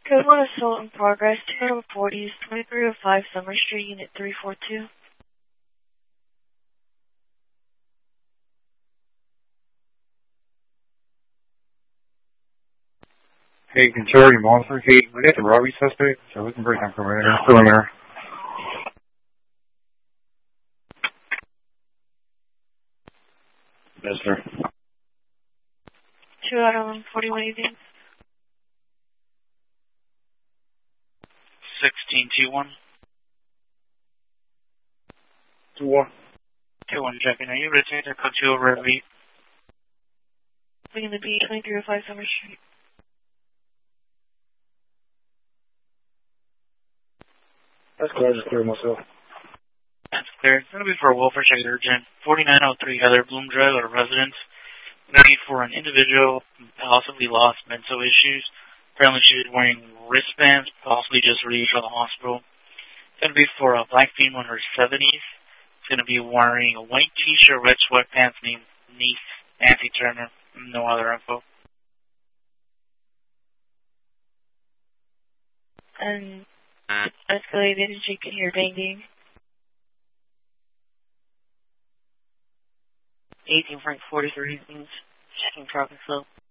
Code 1 assault in progress, 240s, 2305 Summer Street, Unit 342. Hey, Control, your monster. Hey, we got the robbery suspect, so we can break down perimeter. Yes, sir. 2 out of 141 evening. 1621. 2-1. 21 checking. Are you able to take their code 2 over at V? Leaving the B, 2305 Summer Street. That's clear, I just cleared myself. That's clear. It's going to be for a welfare check urgent. 4903 Heather Bloom Drive, a residence. Going to be for an individual who possibly lost mental issues. Apparently she was wearing wristbands, possibly just released from the hospital. It's going to be for a black female in her 70s. It's going to be wearing a white t-shirt, red sweatpants, named niece Nancy Turner. No other info. And escalated as you can hear banging. 18 Frank 43 things. Checking traffic flow.